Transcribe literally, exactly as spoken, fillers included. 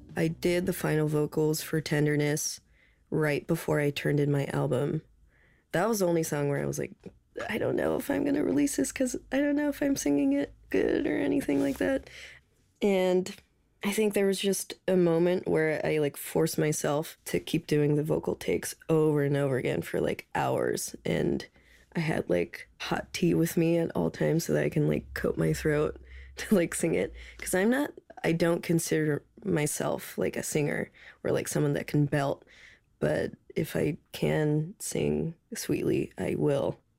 I did the final vocals for Tenderness right before I turned in my album. That was the only song where I was like, I don't know if I'm going to release this because I don't know if I'm singing it good or anything like that. And I think there was just a moment where I like forced myself to keep doing the vocal takes over and over again for like hours. And I had like hot tea with me at all times so that I can like coat my throat to like sing it. Because I'm not, I don't consider myself like a singer or like someone that can belt. But if I can sing sweetly, I will.